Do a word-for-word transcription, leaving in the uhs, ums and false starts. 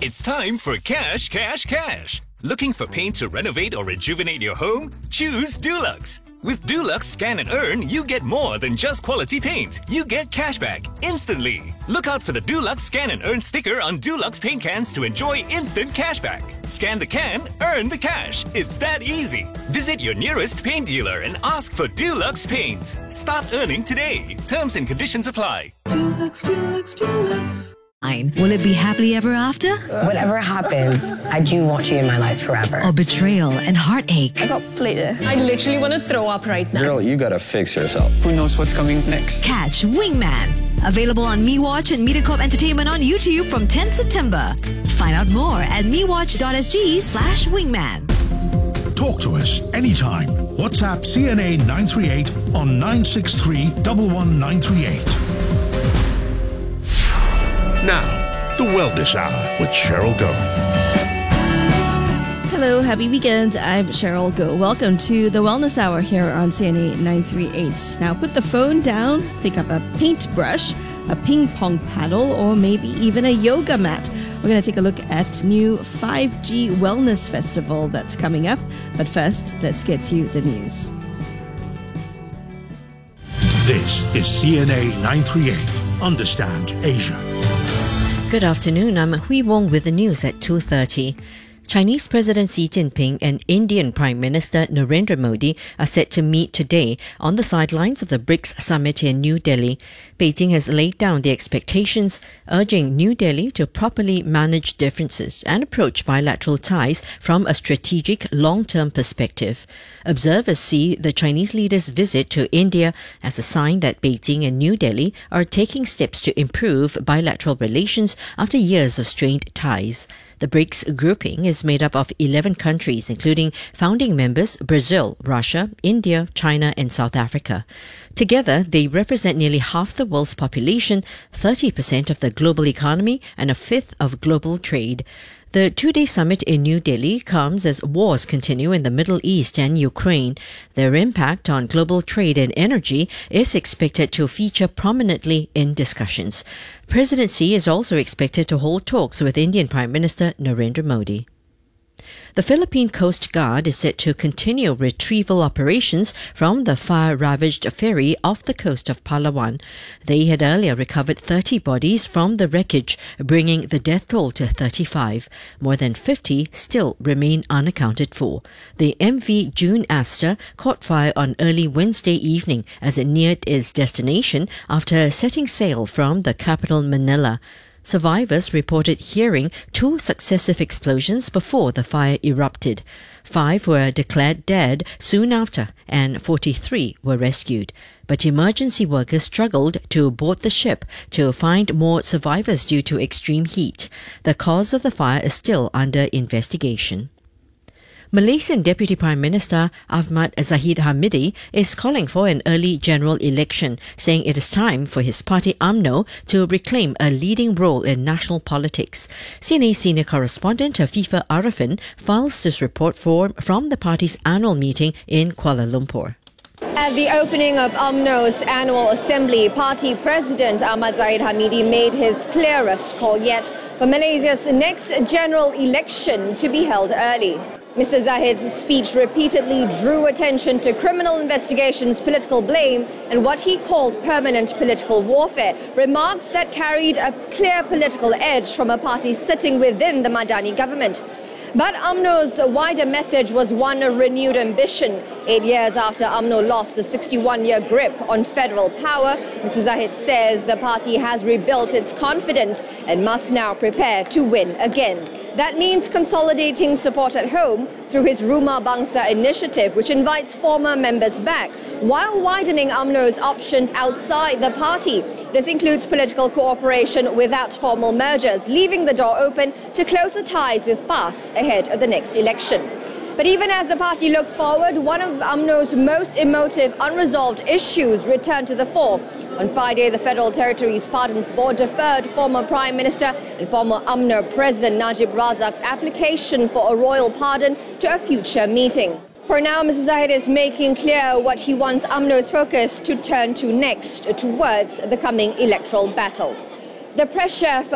It's time for Cash, Cash, Cash. Looking for paint to renovate or rejuvenate your home? Choose Dulux. With Dulux Scan and Earn, you get more than just quality paint. You get cashback instantly. Look out for the Dulux Scan and Earn sticker on Dulux paint cans to enjoy instant cashback. Scan the can, earn the cash. It's that easy. Visit your nearest paint dealer and ask for Dulux Paint. Start earning today. Terms and conditions apply. Dulux, Dulux, Dulux. Will it be happily ever after? Whatever happens, I do want you in my life forever. Or betrayal and heartache? I got played. I literally want to throw up right now. Girl, you gotta fix yourself. Who knows what's coming next? Catch Wingman. Available on MeWatch and MediaCorp Entertainment on YouTube from tenth September. Find out more at mewatch.sg slash wingman. Talk to us anytime. WhatsApp C N A nine three eight on nine six three one one nine three eight. Now, the Wellness Hour with Cheryl Goh. Hello, happy weekend. I'm Cheryl Goh. Welcome to the Wellness Hour here on C N A nine three eight. Now put the phone down, pick up a paintbrush, a ping pong paddle, or maybe even a yoga mat. We're going to take a look at new five G Wellness Festival that's coming up. But first, let's get you the news. This is C N A nine three eight. Understand Asia. Good afternoon, I'm Hui Wong with the news at two thirty. Chinese President Xi Jinping and Indian Prime Minister Narendra Modi are set to meet today on the sidelines of the BRICS summit in New Delhi. Beijing has laid down the expectations, urging New Delhi to properly manage differences and approach bilateral ties from a strategic long-term perspective. Observers see the Chinese leader's visit to India as a sign that Beijing and New Delhi are taking steps to improve bilateral relations after years of strained ties. The BRICS grouping is made up of eleven countries, including founding members Brazil, Russia, India, China and South Africa. Together, they represent nearly half the world's population, thirty percent of the global economy and a fifth of global trade. The two-day summit in New Delhi comes as wars continue in the Middle East and Ukraine. Their impact on global trade and energy is expected to feature prominently in discussions. President Xi is also expected to hold talks with Indian Prime Minister Narendra Modi. The Philippine Coast Guard is set to continue retrieval operations from the fire-ravaged ferry off the coast of Palawan. They had earlier recovered thirty bodies from the wreckage, bringing the death toll to thirty-five. More than fifty still remain unaccounted for. The M V June Aster caught fire on early Wednesday evening as it neared its destination after setting sail from the capital Manila. Survivors reported hearing two successive explosions before the fire erupted. Five were declared dead soon after, and forty-three were rescued. But emergency workers struggled to board the ship to find more survivors due to extreme heat. The cause of the fire is still under investigation. Malaysian Deputy Prime Minister Ahmad Zahid Hamidi is calling for an early general election, saying it is time for his party U M N O to reclaim a leading role in national politics. C N A senior correspondent Afifah Arifin files this report for, from the party's annual meeting in Kuala Lumpur. At the opening of U M N O's annual assembly, party president Ahmad Zahid Hamidi made his clearest call yet for Malaysia's next general election to be held early. Mister Zahid's speech repeatedly drew attention to criminal investigations, political blame, and what he called permanent political warfare, remarks that carried a clear political edge from a party sitting within the Madani government. But U M N O's wider message was one of renewed ambition. Eight years after U M N O lost a sixty-one-year grip on federal power, Mister Zahid says the party has rebuilt its confidence and must now prepare to win again. That means consolidating support at home through his Rumah Bangsa initiative, which invites former members back, while widening U M N O's options outside the party. This includes political cooperation without formal mergers, leaving the door open to closer ties with P A S ahead of the next election. But even as the party looks forward, one of U M N O's most emotive unresolved issues returned to the fore. On Friday, the Federal Territories Pardons Board deferred former Prime Minister and former U M N O President Najib Razak's application for a royal pardon to a future meeting. For now, Mister Zahid is making clear what he wants U M N O's focus to turn to next, towards the coming electoral battle. The pressure for